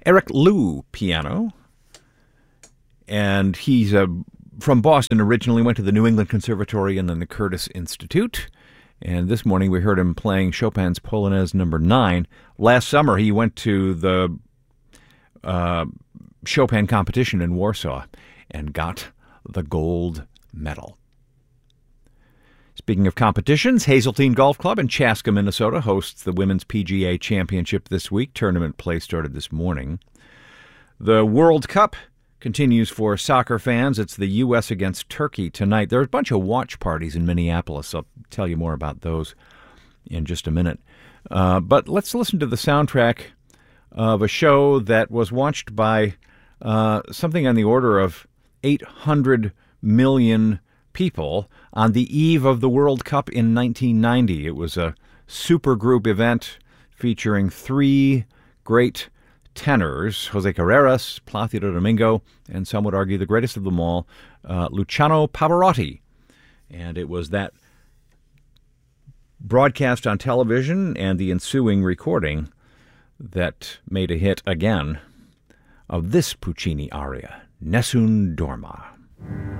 Eric Liu piano, and he's from Boston originally, went to the New England Conservatory and then the Curtis Institute. And this morning we heard him playing Chopin's Polonaise No. 9. Last summer he went to the Chopin competition in Warsaw and got the gold medal. Speaking of competitions, Hazeltine Golf Club in Chaska, Minnesota hosts the Women's PGA Championship this week. Tournament play started this morning. The World Cup continues for soccer fans. It's the U.S. against Turkey tonight. There are a bunch of watch parties in Minneapolis. I'll tell you more about those in just a minute. But let's listen to the soundtrack of a show that was watched by something on the order of 800 million people on the eve of the World Cup in 1990. It was a supergroup event featuring three great tenors, Jose Carreras, Plácido Domingo, and some would argue the greatest of them all, Luciano Pavarotti. And it was that broadcast on television and the ensuing recording that made a hit again of this Puccini aria, Nessun Dorma.